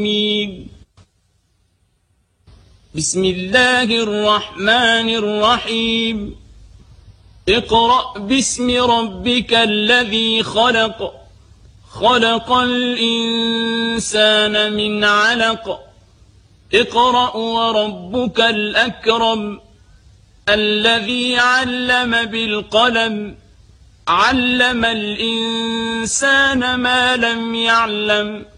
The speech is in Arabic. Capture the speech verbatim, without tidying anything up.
بسم الله الرحمن الرحيم اقرأ باسم ربك الذي خلق خلق الإنسان من علق اقرأ وربك الأكرم الذي علم بالقلم علم الإنسان ما لم يعلم